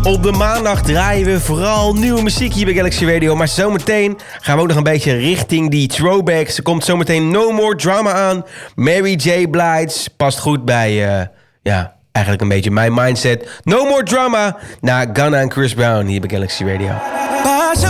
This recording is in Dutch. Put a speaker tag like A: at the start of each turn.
A: Op de maandag draaien we vooral nieuwe muziek hier bij Galaxy Radio. Maar zometeen gaan we ook nog een beetje richting die throwbacks. Er komt zometeen No More Drama aan. Mary J. Blige past goed bij, eigenlijk een beetje mijn mindset. No More Drama na Gunna en Chris Brown hier bij Galaxy Radio.